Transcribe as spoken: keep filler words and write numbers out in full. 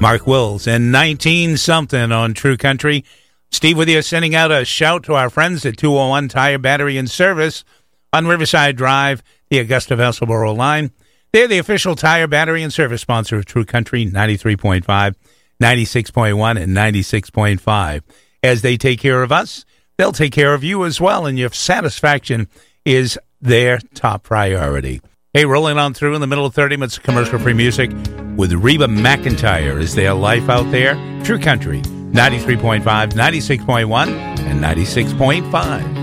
Mark Wills and nineteen something on True Country. Steve with you, sending out a shout to our friends at two oh one Tire, Battery, and Service on Riverside Drive, the Augusta Vassalboro line. They're the official tire, battery, and service sponsor of True Country, ninety-three point five, ninety-six point one, and ninety-six point five. As they take care of us, they'll take care of you as well, and your satisfaction is their top priority. Hey, rolling on through in the middle of thirty minutes of commercial-free music with Reba McEntire. Is there life out there? True Country, ninety-three point five, ninety-six point one, and ninety-six point five.